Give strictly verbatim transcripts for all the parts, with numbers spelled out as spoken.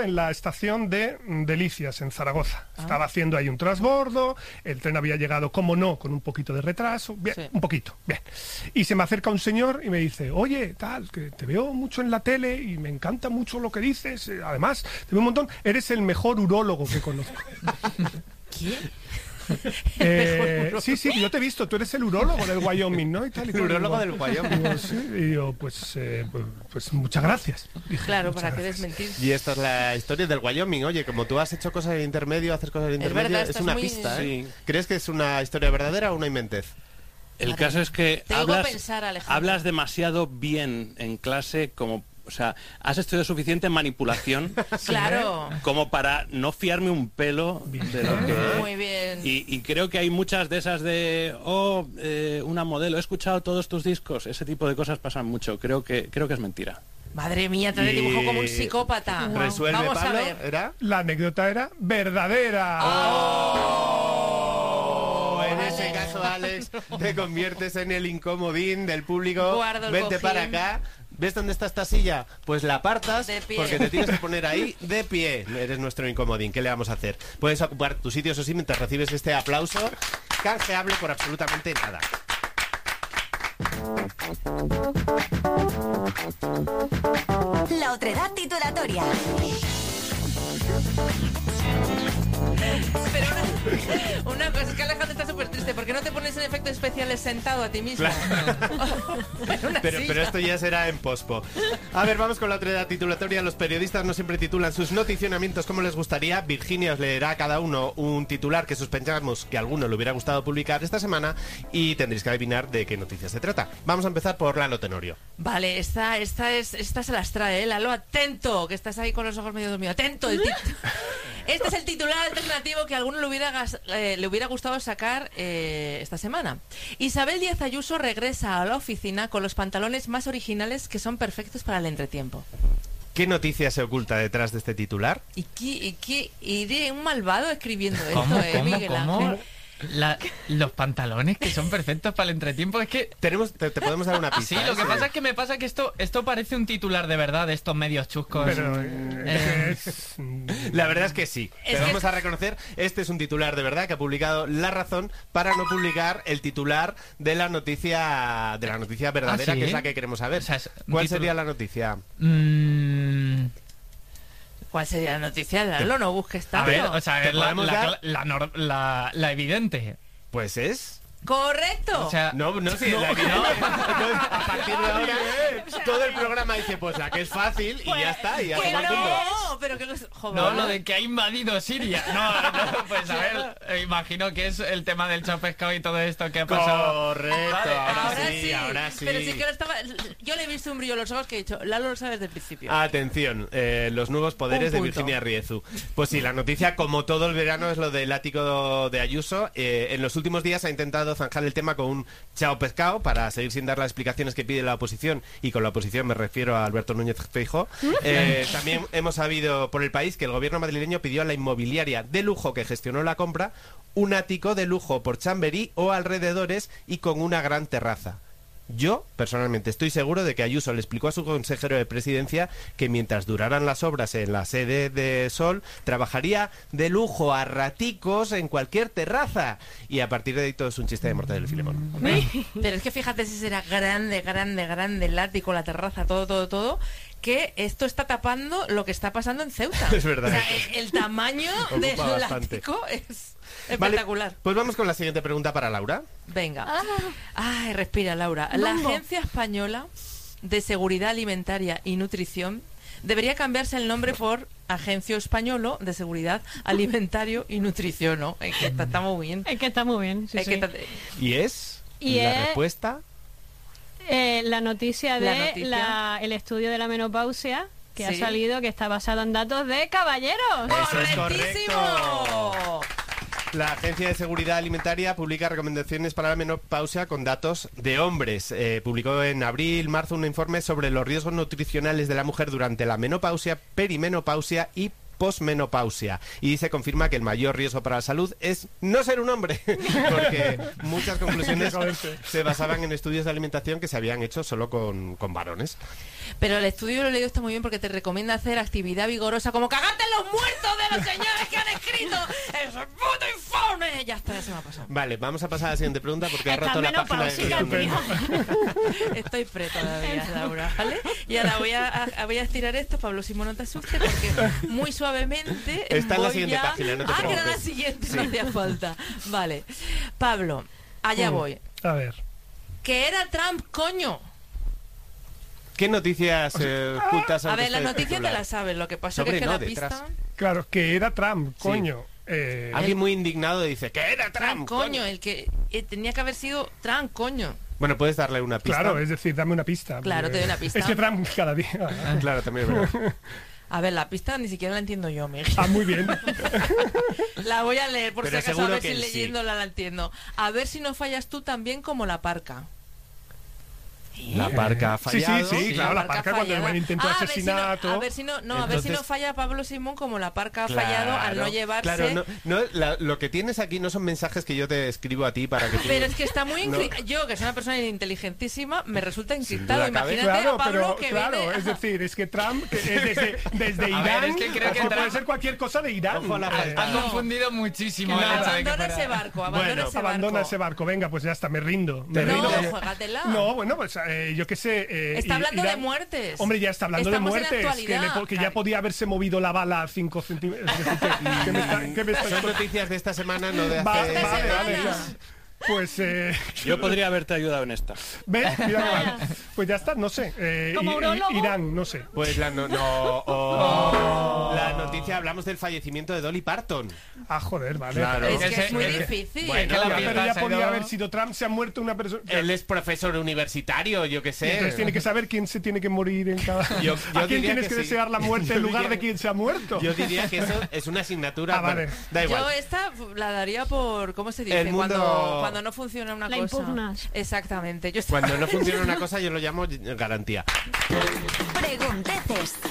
en la estación de Delicias, en Zaragoza. Ah. Estaba haciendo ahí un transbordo, el tren había llegado, como no, con un poquito de retraso, bien, sí. un poquito, bien. Y se me acerca un señor y me dice, oye, tal, que te veo mucho en la tele y me encanta mucho lo que dices, además, te veo un montón, eres el mejor urólogo que conozco. ¿Qué? Eh, sí, sí, yo te he visto, tú eres el urólogo del Wyoming, ¿no? Y tal, y el urólogo del Wyoming. Digo, sí, y yo, pues, eh, pues, pues muchas gracias. Dije, claro, muchas para gracias. Qué desmentir. Y esta es la historia del Wyoming. Oye, como tú has hecho cosas en intermedio, haces cosas en intermedio, es, verdad, es una muy... pista, ¿eh? Sí. ¿Crees que es una historia verdadera o una inventez? El Madre. caso es que Te hablas, pensar, hablas demasiado bien en clase como... O sea, has estudiado suficiente en manipulación claro. como para no fiarme un pelo de lo que... Muy bien. Y, y creo que hay muchas de esas de, oh, eh, una modelo, he escuchado todos tus discos. Ese tipo de cosas pasan mucho. Creo que, creo que es mentira. Madre mía, te y... dibujado como un psicópata. Resuelve, Vamos Pablo, a ver. ¿era? La anécdota era verdadera. ¡Oh! Oh, en ese caso, Alex, te conviertes en el incomodín del público. Guardo el Vente cojín. para acá. ¿Ves dónde está esta silla? Pues la apartas porque te tienes que poner ahí de pie. Eres nuestro incomodín. ¿Qué le vamos a hacer? Puedes ocupar tu sitio, eso sí, mientras recibes este aplauso canjeable por absolutamente nada. La otredad titulatoria. Pero una, una cosa, es que Alejandro está súper triste. ¿Por qué no te pones en efectos especiales sentado a ti mismo? Claro. pero, pero esto ya será en pospo. A ver, vamos con la otra titulatoria. Los periodistas no siempre titulan sus noticionamientos como les gustaría. Virginia os leerá a cada uno un titular que sospechamos que a alguno le hubiera gustado publicar esta semana y tendréis que adivinar de qué noticias se trata. Vamos a empezar por Lalo Tenorio. Vale, esta, esta, es, esta se las trae, ¿eh? Lalo, atento, que estás ahí con los ojos medio dormidos. Atento, el Este es el titular alternativo que a alguno le hubiera, eh, le hubiera gustado sacar eh, esta semana. Isabel Díaz Ayuso regresa a la oficina con los pantalones más originales que son perfectos para el entretiempo. ¿Qué noticia se oculta detrás de este titular? ¿Y qué, y qué, y de un malvado escribiendo esto, ¿Cómo, eh, cómo, Miguel cómo? Ángel? La, los pantalones que son perfectos para el entretiempo. Es que tenemos te, te podemos dar una pista. Sí, lo que pasa es que me pasa que esto esto parece un titular de verdad de estos medios chuscos. Pero eh, es... la verdad es que sí. Es Te que... vamos a reconocer, este es un titular de verdad que ha publicado La Razón para no publicar el titular de la noticia de la noticia verdadera, ¿Ah, sí? que es la que queremos saber. O sea, ¿Cuál título... sería la noticia? Mmm... ¿Cuál sería la noticia? Lalo, no busques tanto. A ver, o sea, es la, la, dar? la, la, la, la evidente. Pues es... ¡Correcto! O sea, no, no, sí, no, la evidente. Entonces, a partir de ahora, todo el programa dice, pues la que es fácil y ya está. Y ya que se va al punto. no, pero que los... Joder, no, lo de que ha invadido Siria. No, no, pues a ver, eh, imagino que es el tema del chao pescado y todo esto que ha pasado. Correcto, Vale, ahora, ahora sí, sí, ahora sí. Pero sí que ahora estaba... Yo le he visto un brillo en los ojos que he dicho, Lalo lo sabe desde el principio. Atención, eh, los nuevos poderes de Virginia Riezu. Pues sí, la noticia, como todo el verano, es lo del ático de Ayuso. Eh, en los últimos días ha intentado zanjar el tema con un chao pescado para seguir sin dar las explicaciones que pide la oposición, y con la oposición me refiero a Alberto Núñez Feijóo. Eh, también hemos sabido por el país que el gobierno madrileño pidió a la inmobiliaria de lujo que gestionó la compra un ático de lujo por Chamberí o alrededores y con una gran terraza. Yo, personalmente, estoy seguro de que Ayuso le explicó a su consejero de presidencia que mientras duraran las obras en la sede de Sol, trabajaría de lujo a raticos en cualquier terraza. Y a partir de ahí todo es un chiste de Mortadelo y Filemón. Pero es que fíjate si será grande, grande, grande el ático, la terraza, todo, todo, todo, que esto está tapando lo que está pasando en Ceuta. Es verdad. O sea, el tamaño del bastante. ático es... espectacular. Vale, pues vamos con la siguiente pregunta para Laura. Venga. Ay, respira, Laura. La Agencia Española de Seguridad Alimentaria y Nutrición debería cambiarse el nombre por Agencia Española de Seguridad Alimentario y Nutrición, ¿no? Es que está, está muy bien. Es que está muy bien, sí, es sí. que está... ¿Y es? Y la es... respuesta... Eh, la noticia de la noticia. La, el estudio de la menopausia que sí. ha salido, que está basado en datos de caballeros. Eso es ¡Correctísimo! correcto. La Agencia de Seguridad Alimentaria publica recomendaciones para la menopausia con datos de hombres. Eh, publicó en abril, marzo un informe sobre los riesgos nutricionales de la mujer durante la menopausia, perimenopausia y posmenopausia. Y se confirma que el mayor riesgo para la salud es no ser un hombre, porque muchas conclusiones se basaban en estudios de alimentación que se habían hecho solo con, con varones. Pero el estudio lo he leído, está muy bien porque te recomienda hacer actividad vigorosa como cagarte en los muertos de los señores que han escrito. ¡Eso es puto informe! Ya está, ya se me ha pasado. Vale, vamos a pasar a la siguiente pregunta porque ha Está roto la página de menopáusica, guión. Estoy pre todavía, Laura, ¿vale? Y ahora voy a, a- voy a estirar esto, Pablo Simón, no te asustes, porque muy suavemente Está en la voy siguiente ya- página, no te Ah, que era la preocupes. siguiente, Sí. no hacía falta. Vale. Pablo, allá Mm. voy. A ver. Que era Trump, coño. ¿Qué noticias eh, ocultas A han ver, la puesto noticia te titular? la sabes, lo que pasa Sobre es que no, la detrás. pista... Claro, que era Trump, coño. Eh, Alguien muy indignado dice que era Trump, Trump, coño, el que eh, tenía que haber sido Trump, coño. Bueno, puedes darle una pista. claro, es decir, dame una pista. Claro, te doy una pista. Es que Trump cada día... Claro, también es verdad. A ver, la pista ni siquiera la entiendo yo, Miguel. Ah, muy bien. La voy a leer, por Pero si acaso, a seguro ver que si él sí. leyéndola la entiendo. A ver si no fallas tú también como la parca. La parca ha Sí, sí, fallado. sí, claro, la parca parca cuando fallada. el intento de Ah, a ver si no- asesinato... A ver si no, no, a ver si no Entonces- falla Pablo Simón como la parca ha Claro, fallado al no llevarse. Claro, no, no, la- lo que tienes aquí no son mensajes que yo te escribo a ti para que tú... Pero es que está muy No. incri- yo, que soy una persona inteligentísima, me resulta encriptado. duda cabe. Imagínate Claro, a Pablo pero que claro, viene... es decir, es que Trump que es desde, desde A Irán, ver, es que creo que ojo, Trump- puede ser cualquier cosa de Irán. Ojo a la Eh, falta. Han No. confundido muchísimo Que el hecho de que abandona fuera... ese barco, abandona Bueno, ese abandona barco. ese barco, venga, pues ya está, me rindo. Me No, rindo. juégatela. No, bueno, pues eh, yo qué sé. eh, Está I- hablando de Irán- muertes. Hombre, ya está hablando Estamos de en la muertes. Que, le actualidad, po- que ya Cari. podía haberse movido la bala a cinco centímetros. Es decir, que- que me está- que me está- Son noticias de esta semana, no de hace... Va- Esta vale, semana. vale, ya. Pues, eh, Yo podría haberte ayudado en esta. ¿ves? Mira que vale. Pues ya está, no sé. eh, ¿Como I- I- urologo? Irán, no sé. Pues la, no, no, oh. La noticia, hablamos del fallecimiento de Dolly Parton. Ah, joder, vale. Claro. Es que Ese- es muy es que- difícil. Bueno, Es que Ya, la pero fiesta ya se podía dio- haber sido Trump, se ha muerto una persona. Él es profesor universitario, yo qué Y sé. entonces tiene que saber quién se tiene que morir en cada... Yo- yo ¿A quién diría tienes que que, sí. desear la muerte Yo en lugar diría- de quien se ha muerto? Yo diría que eso es una asignatura. Ah, vale. bueno, da igual. Yo esta la daría por, ¿cómo se dice? El mundo- Cuando, cuando no funciona una La cosa. impugnas. Exactamente. Yo Cuando no funciona una cosa, yo lo llamo garantía. Pregunteces.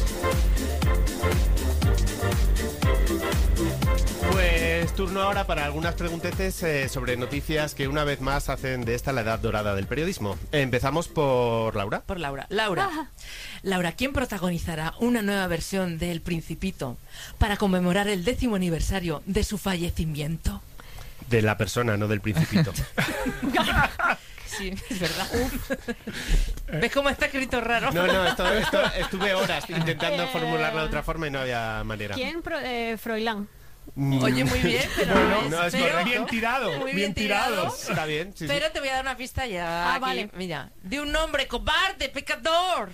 Pues turno ahora para algunas pregunteces eh, sobre noticias que una vez más hacen de esta la edad dorada del periodismo. Empezamos por Laura. Por Laura. Laura. Laura, ¿quién protagonizará una nueva versión de El Principito para conmemorar el décimo aniversario de su fallecimiento? De la persona, no del principito. Sí, es verdad. ¿Ves cómo está escrito raro? No, no, esto, esto- estuve horas intentando formularla de otra forma y no había manera. ¿Quién? Pro- eh, Froilán. Mm, Oye, muy bien, pero Bueno, no, no, es pero- correcto. Bien tirado, Muy bien, bien tirado. tirado. Está bien, sí, sí. Pero te voy a dar una pista ya. Ah, aquí. vale. Mira, de un hombre cobarde, pecador.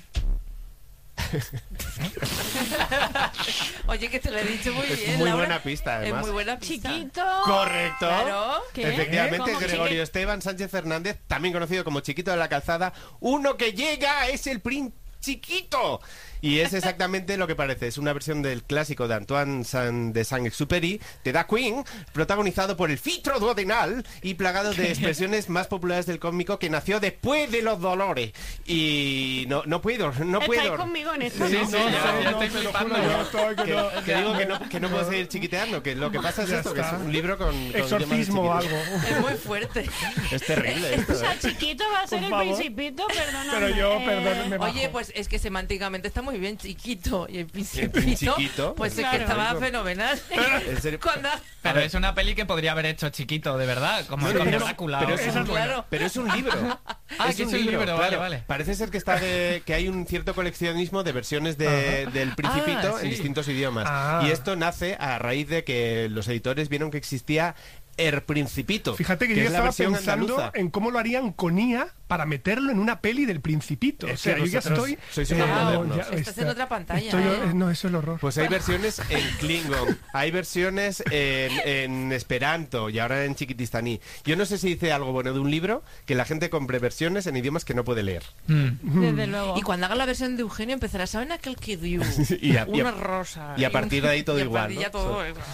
Oye, que te lo he dicho muy Es bien. muy Laura. buena pista, además. Es muy buena pista. Chiquito. Correcto. Claro. ¿Qué? Efectivamente, ¿Cómo? Gregorio Esteban Sánchez Fernández, también conocido como Chiquito de la Calzada, uno que llega es el Príncipe Chiquito. Y es exactamente lo que parece. Es una versión del clásico de Antoine Saint- de Saint-Exupéry, de Da Queen, protagonizado por el Fitro Duodenal y plagado de expresiones más populares del cómico que nació después de los dolores. Y no, no puedo, no ¿Estáis puedo. conmigo en esto? Sí, no? sí, No, ya, no, ya no, estoy te lo flipando. juro, yo estoy que Que, no- que digo que no, que no puedo seguir chiquiteando, que lo que pasa es Ya esto, que es está. un libro con, con Exorcismo o idiomas de algo. chiquito. Es muy fuerte. Es terrible esto, O sea, ¿eh? chiquito va a ser Por el favor. principito, perdóname. Pero yo, Eh, perdón, me bajo. Oye, pues es que semánticamente está muy bien, chiquito y el principito. Chiquito. Pues es Claro. que estaba fenomenal. En serio. Cuando... Pero es una peli que podría haber hecho Chiquito, de verdad, como No, el no, Conde pero- Drácula. pero o- es Esa un- es claro. Pero es un libro. Ah, que es un libro, vale, vale. Parece ser que está de- que hay un cierto coleccionismo de versiones de- del Principito Ah, en sí. distintos idiomas. Ah. Y esto nace a raíz de que los editores vieron que existía El Principito. Fíjate que, yo es la estaba versión pensando andaluza. en cómo lo harían con I A para meterlo en una peli del Principito. Es o sea, que yo ya vosotros estoy... sois unos no, modernos. ya Estás está. en otra pantalla, Estoy- ¿eh? No, eso es el horror. Pues hay versiones en Klingon, hay versiones en, en Esperanto y ahora en chiquitistaní. Yo no sé si dice algo bueno de un libro que la gente compre versiones en idiomas que no puede leer. Mm. Desde luego. Y cuando haga la versión de Eugenio empezará, ¿saben aquel que dio? Y a- y a- Una rosa. y a un- partir de ahí todo y a igual, partir ¿no? ya todo-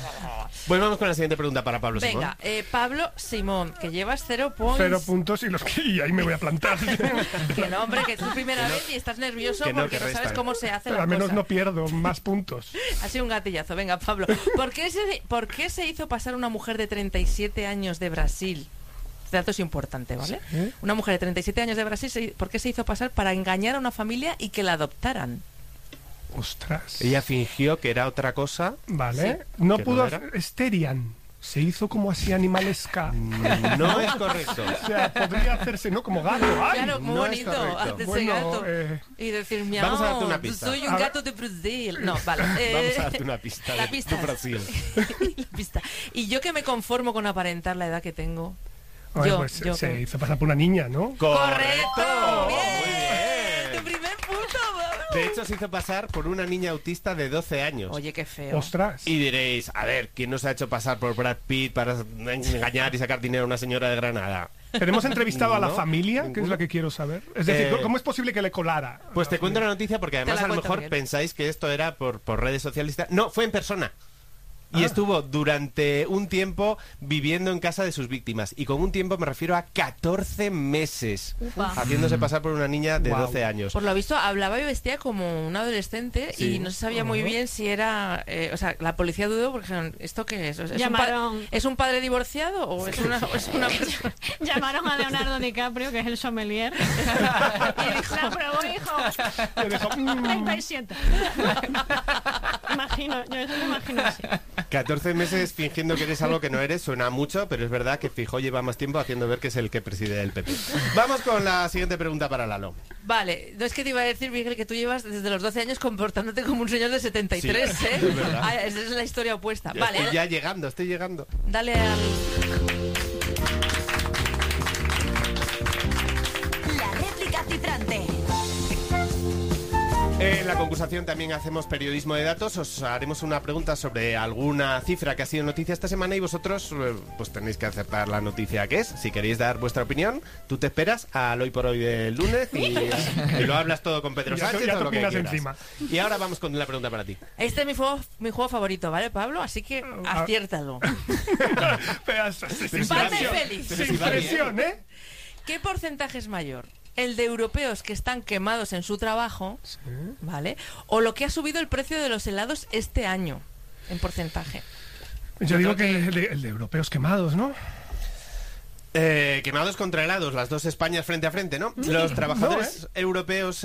va. Pues vamos con la siguiente pregunta para Pablo Simón. Venga, eh, Pablo Simón, que llevas cero puntos. Cero puntos y los que y ahí me voy a plantar. Que no, hombre, que es tu primera vez y estás nervioso que no, porque que no sabes restan. cómo se hace Pero la al menos cosa. no pierdo más puntos. Ha sido un gatillazo. Venga, Pablo. ¿Por qué se, por qué se hizo pasar una mujer de treinta y siete años de Brasil? Este dato es importante, ¿vale? ¿Sí? Una mujer de treinta y siete años de Brasil, se- ¿por qué se hizo pasar para engañar a una familia y que la adoptaran? Ostras. Ella fingió que era otra cosa. Vale. No ¿Que pudo no era? hacer... Esterian. Se hizo como así animalesca. No es correcto. O sea, podría hacerse, ¿no? Como gato. ¡Ay! Claro, muy no es bonito, correcto. hacerse Bueno, gato. eh, Y decir, miau, vamos a darte una pista. soy un A ver. gato de Brasil. No, vale. eh, Vamos a darte una pista La de- pista. de Brasil. La pista. Y yo que me conformo con aparentar la edad que tengo. Ay, yo, pues yo se que- hizo pasar por una niña, ¿no? ¡Correcto! ¡Bien! Muy bien. ¡Tu primer punto, Pablo! De hecho, se hizo pasar por una niña autista de doce años. Oye, qué feo. Ostras. Y diréis, a ver, ¿quién nos ha hecho pasar por Brad Pitt para engañar y sacar dinero a una señora de Granada? ¿Tenemos entrevistado a la No, familia? Que es ninguno. la que quiero saber. Es decir, Eh, ¿cómo es posible que le colara? Pues te cuento la noticia porque además la a lo cuento, mejor Miguel. pensáis que esto era por, por redes sociales. y tal. No, fue en persona. Y Ah. estuvo durante un tiempo viviendo en casa de sus víctimas. Y con un tiempo me refiero a catorce meses. Upa. Haciéndose pasar por una niña de Guau. doce años. Por lo visto, hablaba y vestía como un adolescente Sí. y no se sabía muy bien si era... eh, o sea, la policía dudó porque dijeron, ¿esto qué es? ¿Es, un, Llamaron- pa- ¿es un padre divorciado o es una, o es una persona...? Llamaron a Leonardo DiCaprio, que es el sommelier. Y dijo, la probó, hijo. Le dejó, mm, treinta y siete. Imagino, yo eso lo imagino así. catorce meses fingiendo que eres algo que no eres suena mucho, pero es verdad que Fijó lleva más tiempo haciendo ver que es el que preside el P P. Vamos con la siguiente pregunta para Lalo. Vale, no es que te iba a decir, Miguel, que tú llevas desde los doce años comportándote como un señor de setenta y tres, Sí, ¿eh? es verdad. Ah, esa es la historia opuesta. Ya Vale, estoy ya llegando, estoy llegando. dale al... La réplica cifrante. En la concursación también hacemos periodismo de datos. Os haremos una pregunta sobre alguna cifra que ha sido noticia esta semana y vosotros eh, pues tenéis que acertar la noticia que es. Si queréis dar vuestra opinión, tú te esperas al hoy por hoy del lunes y, y lo hablas todo con Pedro Ya te- Sánchez ya o te lo que opinas quieras. encima. Y ahora vamos con la pregunta para ti. Este es mi juego, mi juego favorito, ¿vale, Pablo? Así que Ah. aciértalo. Pero, sin si Hazme presión, feliz. Pero sin si va bien. presión, ¿eh? ¿Qué porcentaje es mayor? ¿El de europeos que están quemados en su trabajo, ¿vale? ¿O lo que ha subido el precio de los helados este año, en porcentaje? Yo digo que el de, el de europeos quemados, ¿no? Eh, quemados contra helados, las dos Españas frente a frente, ¿no? Los trabajadores europeos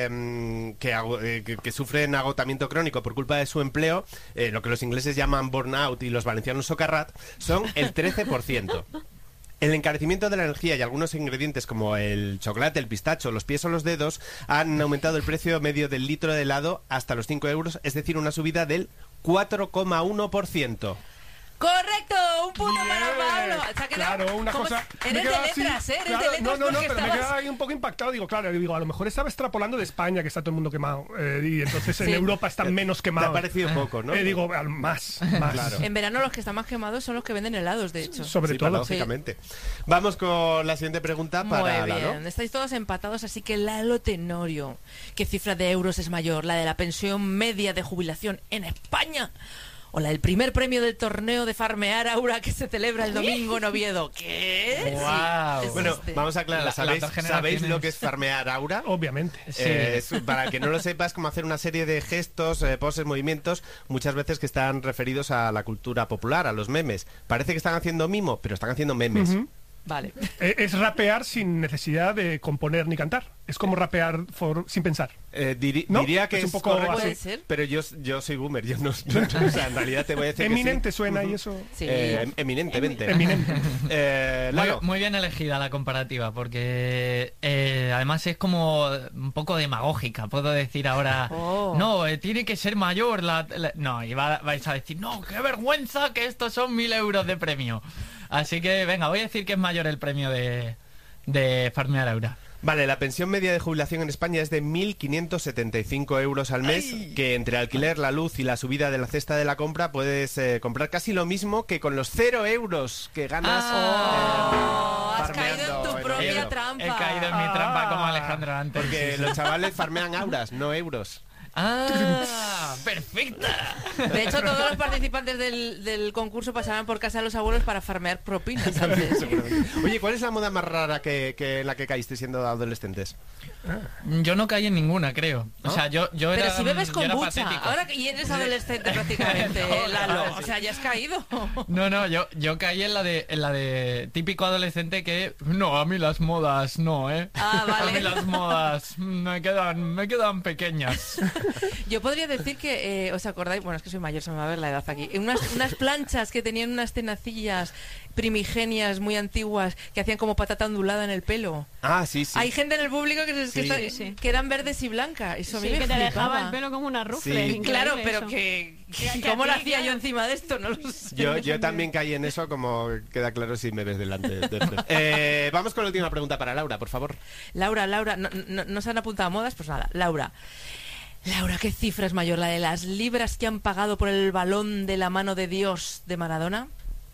eh, que, ago- eh, que- que sufren agotamiento crónico por culpa de su empleo, eh, lo que los ingleses llaman burnout y los valencianos socarrat, son el trece por ciento. El encarecimiento de la energía y algunos ingredientes como el chocolate, el pistacho, los pies o los dedos han aumentado el precio medio del litro de helado hasta los cinco euros, es decir, una subida del cuatro coma uno por ciento. ¡Correcto! ¡Un punto Bien. para Pablo! Se ha quedado- Claro, una ¿cómo cosa. es? me Eres de quedaba así, letras, ¿eh? Eres claro, de letras no, no, no, porque pero me estabas- quedaba ahí un poco impactado. Digo, claro, digo, a lo mejor estaba extrapolando de España, que está todo el mundo quemado. eh, y entonces en Sí. Europa están menos Te ha quemados. parecido poco, ¿no? Eh, digo, al- más, más. Claro. En verano los que están más quemados son los que venden helados, de hecho. Sobre Sí, todo. lógicamente. Vamos con la siguiente pregunta Muy para bien, Lalo. estáis todos empatados, así que Lalo Tenorio, ¿qué cifra de euros es mayor? ¿La de la pensión media de jubilación en España? ¿O la del primer premio del torneo de Farmear Aura que se celebra el domingo en Oviedo? ¿Qué? Guau. Sí, es Bueno, este. vamos a aclarar. La- ¿Sabéis, las dos ¿sabéis generaciones. lo que es farmear aura? Obviamente. Sí. Eh, es- para que no lo sepas, como hacer una serie de gestos, eh, poses, movimientos, muchas veces que están referidos a la cultura popular, a los memes. Parece que están haciendo mimo, pero están haciendo memes. Ujú. Vale. Eh, es rapear sin necesidad de componer ni cantar. Es como rapear for- sin pensar. Eh, diri- ¿No? Diría que Es es, un poco correcto, Puede ser. pero yo, yo soy boomer, yo no, yo no- o sea, en realidad te voy a decir que Eminente sí. suena y eso. Sí. Eh, eminentemente. Eminente. Eh, Muy, Lalo, muy bien elegida la comparativa, porque eh, además es como un poco demagógica. Puedo decir ahora, Oh. no, eh, tiene que ser mayor. La, la-". No, y va- vais a decir, no, qué vergüenza que estos son mil euros de premio. Así que venga, voy a decir que es mayor el premio de, de Farmear Aura. Vale, la pensión media de jubilación en España es de mil quinientos setenta y cinco euros al mes, que entre alquiler, la luz y la subida de la cesta de la compra puedes eh, comprar casi lo mismo que con los cero euros que ganas. Oh, eh, has caído en farmeando tu en propia Oviedo. trampa. He caído en mi Ah. trampa como Alejandro antes. Porque Sí, sí. los chavales farmean auras, no euros. Ah, perfecta. De hecho, todos los participantes del, del concurso pasarán por casa de los abuelos para farmear propinas antes. Oye, ¿cuál es la moda más rara que, que en la que caíste siendo adolescentes? Yo no caí en ninguna, creo. ¿No? O sea, yo, yo Pero era si bebes yo era kombucha, patético. ahora que y eres adolescente prácticamente, No, Lalo. no, O sea, ya has caído. No, no, yo, yo caí en la de en la de típico adolescente que no, a mí las modas no, ¿eh? Ah, vale. A mí las modas me quedan me quedan pequeñas. Yo podría decir que, eh, ¿os acordáis? Bueno, es que soy mayor, se me va a ver la edad aquí. Unas, unas planchas que tenían unas tenacillas primigenias muy antiguas que hacían como patata ondulada en el pelo. Ah, sí, sí. Hay gente en el público que, se, Sí. que, está- Sí. que eran verdes y blancas. Eso a mí Sí, me que te flipaba. dejaba el pelo como una rufle. Sí. increíble Claro, pero eso. que, Que- que ¿cómo lo a ti, hacía yo claro. encima de esto? No lo sé. Yo, yo también caí en eso, como queda claro si me ves delante. de Fred. Eh, vamos con la última pregunta para Laura, por favor. Laura, Laura, no, no, no se han apuntado a modas, pues nada, Laura. Laura, ¿qué cifra es mayor? ¿La de las libras que han pagado por el balón de la mano de Dios de Maradona?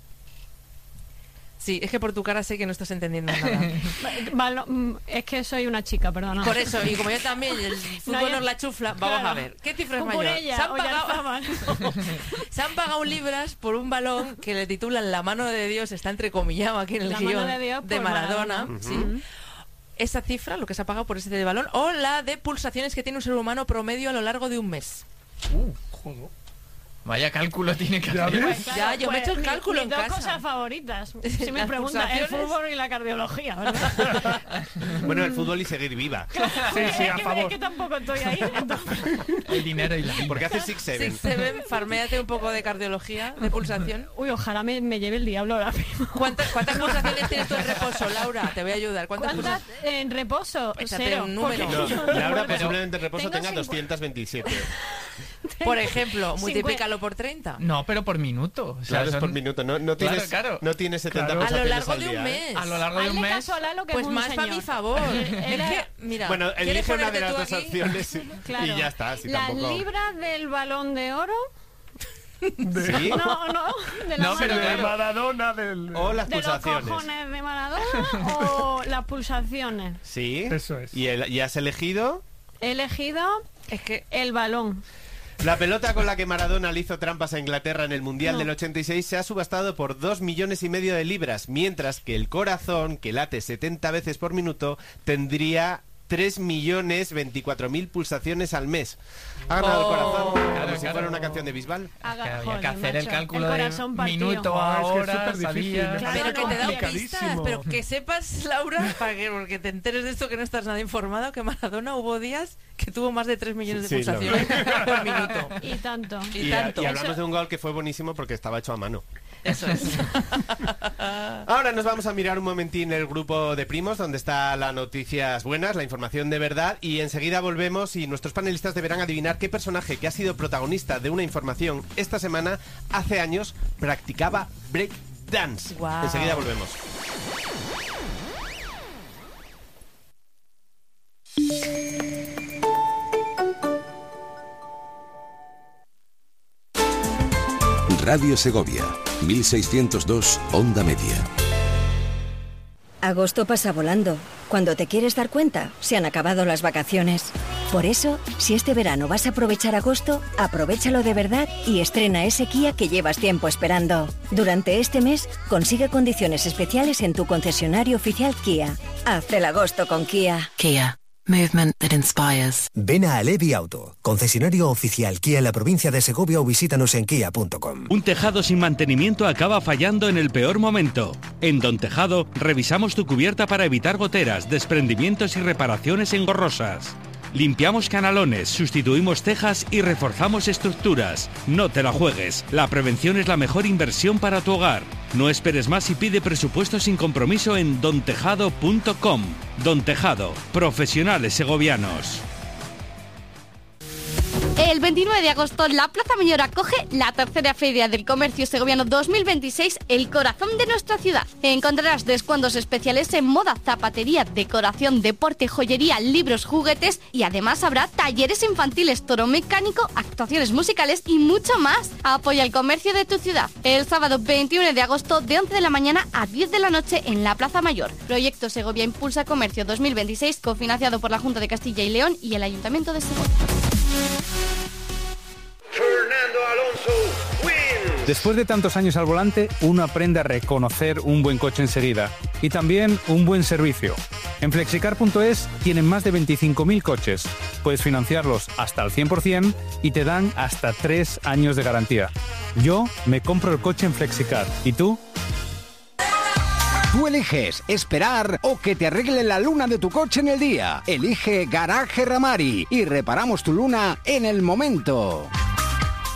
Sí, es que por tu cara sé que no estás entendiendo nada. Balo- mm, es que soy una chica, perdona. Por eso, y como yo también, el fútbol yo- nos la chufla, vamos claro. a ver. ¿Qué cifra es mayor? Cucurella Se han, o pagado, Yarzábal. se han pagado libras por un balón que le titulan La mano de Dios, está entrecomillado aquí en el La mano guión de Dios por Maradona. Maradona. ¿Sí? Esa cifra, lo que se ha pagado por ese balón, o la de pulsaciones que tiene un ser humano promedio a lo largo de un mes. Uh, joder. Vaya cálculo tiene que Ya hacer. ves. Ya, yo me he hecho el mi- cálculo mis en dos casa. cosas favoritas. Si me Las preguntan, el pulsaciones. fútbol y la cardiología, ¿verdad? Bueno, el fútbol y seguir viva. Sí, sí, es, a que, favor. es que tampoco estoy ahí. entonces- El dinero y la ¿Por qué haces Six Seven? Six Seven, farméate un poco de cardiología, de pulsación. Uy, ojalá me, me lleve el diablo ahora mismo. ¿Cuántas, cuántas pulsaciones tienes tú en reposo, Laura? Te voy a ayudar. ¿Cuántas, ¿Cuántas pulsaciones? en reposo? Échate Cero. un número. porque- No, Laura Pero- posiblemente en reposo Tengo tenga cincu- doscientos veintisiete. Por ejemplo, Cincuenta. multiplícalo por treinta. No, pero por minuto. O sea, Claro, es son- por minuto. No, no Claro, tienes, claro. no tienes setenta Claro. A lo pulsaciones largo al de un día, ¿eh? mes. A lo largo de un Hazle mes. caso a Lalo, que Pues es un más para señor. mi favor. Él Es era- que, mira, Bueno, ¿quieres elige una de ponerte las tú dos aquí? opciones y- Claro. y ya está. Si Las tampoco... libras del balón de oro. ¿Sí? No, no. De la No, pero mano De claro. Maradona, del... O las de los pulsaciones. cojones de Maradona o las pulsaciones. Sí. Eso es. ¿Y, el- y has elegido? He elegido Es que el balón. La pelota con la que Maradona le hizo trampas a Inglaterra en el Mundial No. del ochenta y seis se ha subastado por dos millones y medio de libras, mientras que el corazón, que late setenta veces por minuto, tendría tres millones veinticuatro mil pulsaciones al mes. Ha ganado Oh. el corazón, como Claro, si claro. fuera una canción de Bisbal. Haga- Que había joder, que hacer el macho, cálculo el de corazón partido. minuto Ah, a es que es hora, superdifícil. sabía. Claro, pero que no, te da complicadísimo. pistas, pero que sepas, Laura, para que, porque te enteres de esto que no estás nada informado, que Maradona hubo días que tuvo más de tres millones de Sí, lo pulsaciones por minuto. Y tanto. Y, Y, a- tanto. y hablamos de un gol que fue buenísimo porque estaba hecho a mano. Eso es. Ahora nos vamos a mirar un momentín el grupo de primos, donde está las noticias buenas, la información de verdad, y enseguida volvemos y nuestros panelistas deberán adivinar qué personaje que ha sido protagonista de una información esta semana, hace años, practicaba break dance. Guau. Enseguida volvemos. Radio Segovia, mil seiscientos dos, Onda Media. Agosto pasa volando. Cuando te quieres dar cuenta, se han acabado las vacaciones. Por eso, si este verano vas a aprovechar agosto, aprovéchalo de verdad y estrena ese Kia que llevas tiempo esperando. Durante este mes, consigue condiciones especiales en tu concesionario oficial Kia. Haz el agosto con Kia. Kia. Movement that inspires. Ven a Alevi Auto, concesionario oficial Kia en la provincia de Segovia o visítanos en kia punto com. Un tejado sin mantenimiento acaba fallando en el peor momento. En Don Tejado revisamos tu cubierta para evitar goteras, desprendimientos y reparaciones engorrosas. Limpiamos canalones, sustituimos tejas y reforzamos estructuras. No te la juegues. La prevención es la mejor inversión para tu hogar. No esperes más y pide presupuesto sin compromiso en don tejado punto com. Don Tejado, profesionales segovianos. El veintinueve de agosto, la Plaza Mayor acoge la tercera Feria del Comercio Segoviano dos mil veintiséis, el corazón de nuestra ciudad. Encontrarás descuentos especiales en moda, zapatería, decoración, deporte, joyería, libros, juguetes y además habrá talleres infantiles, toro mecánico, actuaciones musicales y mucho más. Apoya el comercio de tu ciudad. El sábado veintiuno de agosto, de once de la mañana a diez de la noche en la Plaza Mayor. Proyecto Segovia Impulsa Comercio dos mil veintiséis, cofinanciado por la Junta de Castilla y León y el Ayuntamiento de Segovia. Fernando Alonso Después de tantos años al volante, uno aprende a reconocer un buen coche enseguida y también un buen servicio. En flexicar punto es tienen más de veinticinco mil coches. Puedes financiarlos hasta al cien por ciento y te dan hasta tres años de garantía. Yo me compro el coche en Flexicar. ¿Y tú? Tú eliges esperar o que te arreglen la luna de tu coche en el día. Elige Garaje Ramari y reparamos tu luna en el momento.